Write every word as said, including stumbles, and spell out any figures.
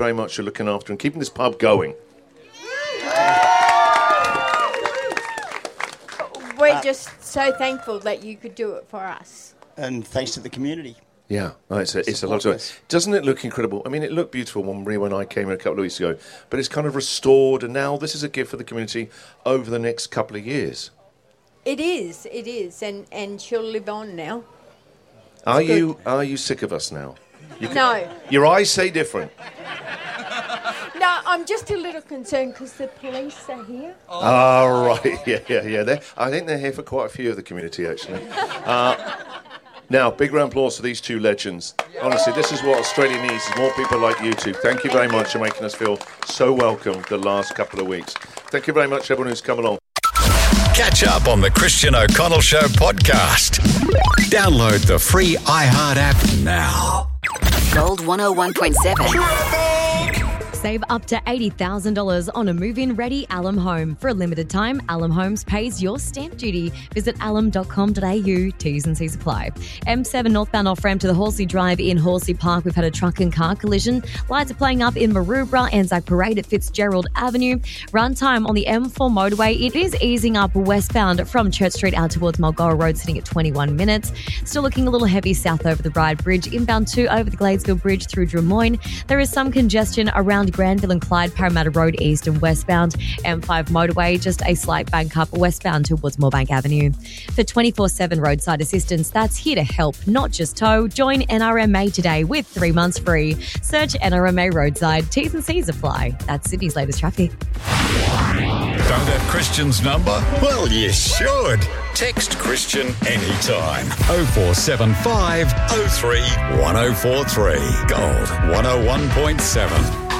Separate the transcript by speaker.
Speaker 1: very much for looking after and keeping this pub going.
Speaker 2: We're uh, just so thankful that you could do it for us.
Speaker 3: And thanks to the community.
Speaker 1: Yeah, no, it's a, it's a lot of it. Doesn't it look incredible? I mean, it looked beautiful when Maria and I came here a couple of weeks ago, but it's kind of restored, and now this is a gift for the community over the next couple of years.
Speaker 2: It is, it is, and, and she'll live on now. It's
Speaker 1: are
Speaker 2: good.
Speaker 1: you are you sick of us now? You can,
Speaker 2: no.
Speaker 1: Your eyes say different.
Speaker 2: No, I'm just a little concerned because the police are here.
Speaker 1: Oh, oh right, yeah, yeah, yeah. They're, I think they're here for quite a few of the community, actually. Uh, now, big round of applause for these two legends. Honestly, this is what Australia needs, is more people like you two. Thank you very much for making us feel so welcome the last couple of weeks. Thank you very much, everyone who's come along.
Speaker 4: Catch up on the Christian O'Connell Show podcast. Download the free iHeart app now.
Speaker 5: Gold one oh one point seven.
Speaker 6: Save up to eighty thousand dollars on a move-in-ready Alum home. For a limited time, Alum Homes pays your stamp duty. Visit alum dot com dot a u. T's and C's apply. M seven northbound off-ramp to the Horsley Drive in Horsley Park. We've had a truck and car collision. Lights are playing up in Maroubra, Anzac Parade at Fitzgerald Avenue. Run time on the M four motorway. It is easing up westbound from Church Street out towards Mulgorra Road, sitting at twenty-one minutes. Still looking a little heavy south over the Ryde Bridge. Inbound two over the Gladesville Bridge through Drummoyne. There is some congestion around Granville and Clyde, Parramatta Road east and westbound. M five motorway, just a slight bank up westbound towards Moorebank Avenue. For twenty-four seven roadside assistance, that's here to help, not just tow. Join N R M A today with three months free. Search N R M A Roadside. T's and C's apply. That's Sydney's latest traffic.
Speaker 4: Don't have Christian's number? Well, you should. Text Christian anytime. oh four seven five oh three one oh four three. Gold one oh one point seven.